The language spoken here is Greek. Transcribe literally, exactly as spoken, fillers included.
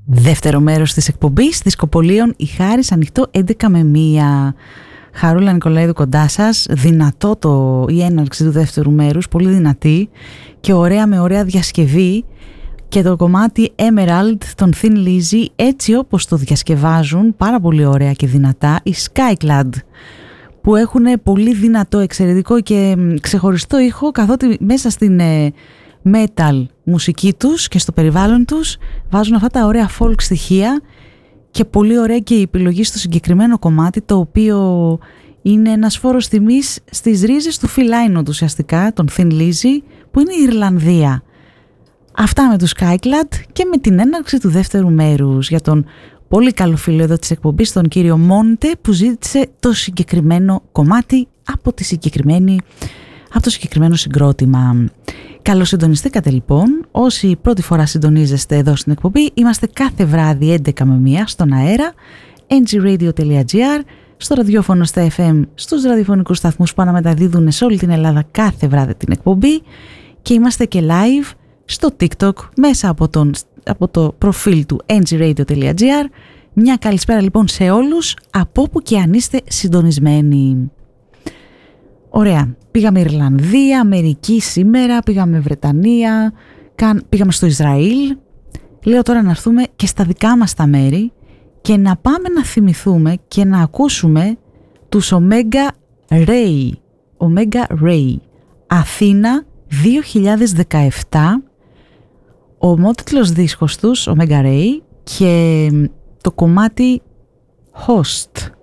Δεύτερο μέρος της εκπομπής Δισκοπολίων, η Χάρις, ανοιχτό έντεκα με μία. Χαρούλα Νικολαίδου κοντά σας. Δυνατό το, η έναρξη του δεύτερου μέρους, πολύ δυνατή και ωραία, με ωραία διασκευή. Και το κομμάτι Emerald των Thin Lizzy, έτσι όπως το διασκευάζουν, πάρα πολύ ωραία και δυνατά, οι Skyclad, που έχουν πολύ δυνατό, εξαιρετικό και ξεχωριστό ήχο, καθότι μέσα στην ε, metal μουσική τους και στο περιβάλλον τους βάζουν αυτά τα ωραία folk στοιχεία και πολύ ωραία και η επιλογή στο συγκεκριμένο κομμάτι, το οποίο είναι ένας φόρος τιμής στις ρίζες του Phil Lynott ουσιαστικά, των Thin Lizzy, που είναι η Ιρλανδία. Αυτά με τους Skyclad και με την έναρξη του δεύτερου μέρους για τον πολύ καλό φίλο εδώ της εκπομπής, τον κύριο Μόντε, που ζήτησε το συγκεκριμένο κομμάτι από, τη συγκεκριμένη, από το συγκεκριμένο συγκρότημα. Καλώς συντονιστήκατε λοιπόν. Όσοι πρώτη φορά συντονίζεστε εδώ στην εκπομπή, είμαστε κάθε βράδυ έντεκα με μία στον αέρα, εν τζι radio τελεία τζι άρ, στο ραδιόφωνο, στα εφ εμ, στους ραδιοφωνικούς σταθμούς που αναμεταδίδουν σε όλη την Ελλάδα κάθε βράδυ την εκπομπή, και είμαστε και live στο TikTok μέσα από, τον, από το προφίλ του εν τζι radio τελεία τζι άρ. Μια καλησπέρα λοιπόν σε όλους, από όπου και αν είστε συντονισμένοι. Ωραία, πήγαμε Ιρλανδία, Αμερική σήμερα, πήγαμε Βρετανία, πήγαμε στο Ισραήλ. Λέω τώρα να έρθουμε και στα δικά μας τα μέρη και να πάμε να θυμηθούμε και να ακούσουμε τους Omega Ray. Omega Ray, Αθήνα δύο χιλιάδες δεκαεπτά, ο ομότιτλος δίσκος τους Omega Ray και το κομμάτι Host.